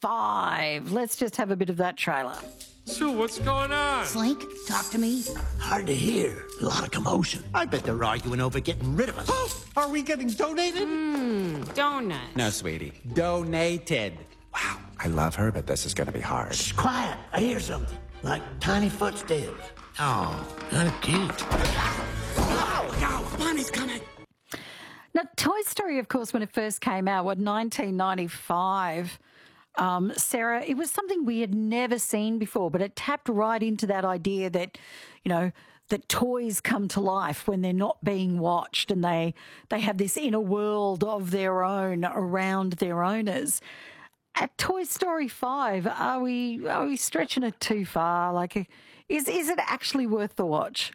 5. Let's just have a bit of that trailer. So what's going on? Slink, talk to me. Hard to hear. A lot of commotion. I bet they're arguing over getting rid of us. Oh, are we getting donated? Donut. No, sweetie. Donated. Wow, I love her, but this is going to be hard. Shh, quiet. I hear something. Like tiny footsteps. Oh, kind of cute. Bonnie's coming. Now, Toy Story, of course, when it first came out, 1995, Sarah, it was something we had never seen before, but it tapped right into that idea that, that toys come to life when they're not being watched and they have this inner world of their own around their owners. At Toy Story 5, are we stretching it too far? Like, is it actually worth the watch?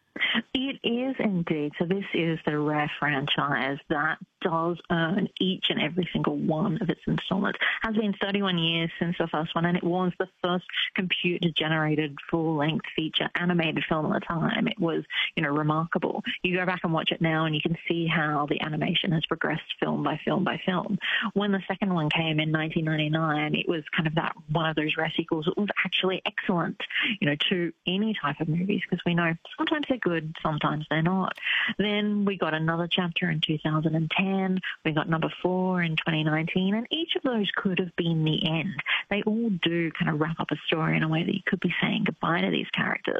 It is indeed. So this is the rare franchise that does earn each and every single one of its installments. It has been 31 years since the first one, and it was the first computer-generated full-length feature animated film at the time. It was, remarkable. You go back and watch it now, and you can see how the animation has progressed film by film by film. When the second one came in 1999, it was kind of that one of those rare sequels. It was actually excellent, to any type of movies, because we know sometimes they're good, sometimes they're not. Then we got another chapter in 2010. We got number 4 in 2019, and each of those could have been the end. They all do kind of wrap up a story in a way that you could be saying goodbye to these characters.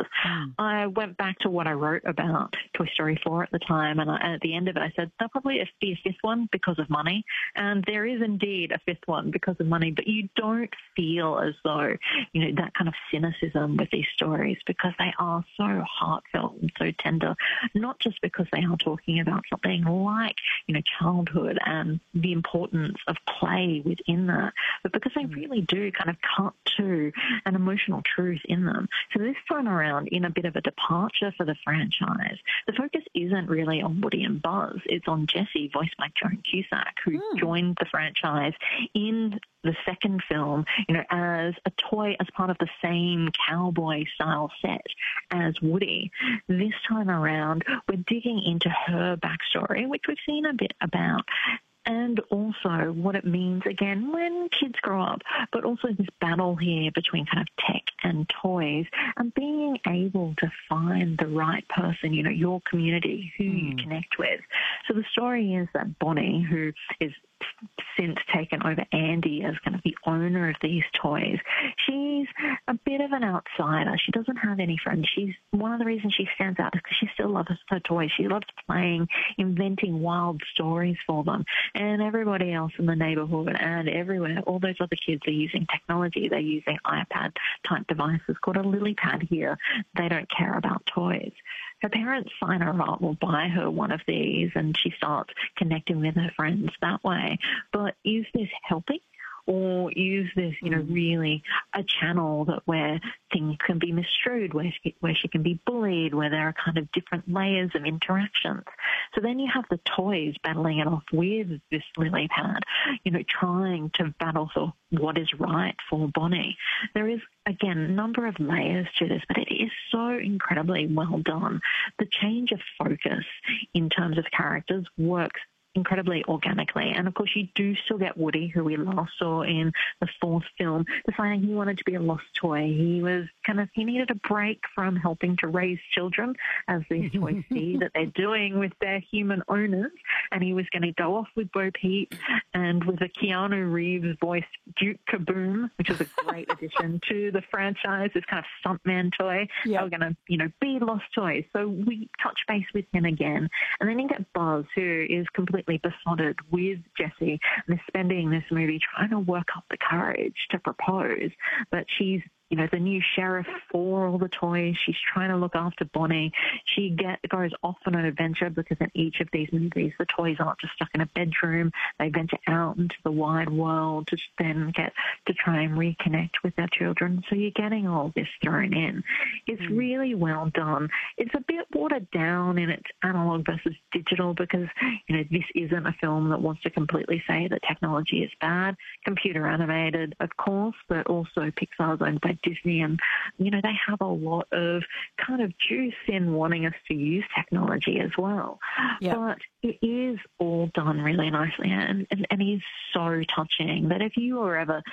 I went back to what I wrote about Toy Story 4 at the time, and at the end of it, I said there'll probably be a fifth one because of money, and there is indeed a fifth one because of money, but you don't feel as though, that kind of cynicism with these stories, because they are so heartfelt and so tender, not just because they are talking about something like, childhood and the importance of play within that, but because they really do kind of cut to an emotional truth in them. So this time around, in a bit of a departure for the franchise, the focus isn't really on Woody and Buzz. It's on Jessie, voiced by Joan Cusack, who joined the franchise in the second film, as a toy, as part of the same cowboy-style set as Woody. This time around, we're digging into her backstory, which we've seen a bit about, and also what it means, again, when kids grow up, but also this battle here between kind of tech and toys, and being able to find the right person, your community, who you connect with. So the story is that Bonnie, who is since taken over Andy as kind of the owner of these toys, she's a bit of an outsider. She doesn't have any friends. One of the reasons she stands out is because she still loves her toys. She loves playing, inventing wild stories for them. And everybody else in the neighborhood and everywhere, all those other kids are using technology. They're using iPad-type devices called a lily pad here. They don't care about toys. Her parents sign her up or buy her one of these, and she starts connecting with her friends that way. But is this helping? Or use this, really a channel where things can be misstrued, where she can be bullied, where there are kind of different layers of interactions. So then you have the toys battling it off with this lily pad, trying to battle for what is right for Bonnie. There is, again, a number of layers to this, but it is so incredibly well done. The change of focus in terms of characters works incredibly organically. And of course, you do still get Woody, who we last saw in the fourth film, deciding he wanted to be a lost toy. He needed a break from helping to raise children, as these toys see that they're doing with their human owners. And he was going to go off with Bo Peep and with a Keanu Reeves voiced Duke Kaboom, which is a great addition to the franchise, this kind of stuntman toy. Yep. They were going to, be lost toys. So we touch base with him again. And then you get Buzz, who is completely besotted with Jessie and is spending this movie trying to work up the courage to propose. But she's the new sheriff for all the toys. She's trying to look after Bonnie. She goes off on an adventure, because in each of these movies, the toys aren't just stuck in a bedroom. They venture out into the wide world to then get to try and reconnect with their children. So you're getting all this thrown in. It's really well done. It's a bit watered down in its analog versus digital, because, this isn't a film that wants to completely say that technology is bad. Computer animated, of course, but also Pixar's owned by Disney, and they have a lot of kind of juice in wanting us to use technology as well. Yep. But it is all done really nicely, and is so touching that if you were ever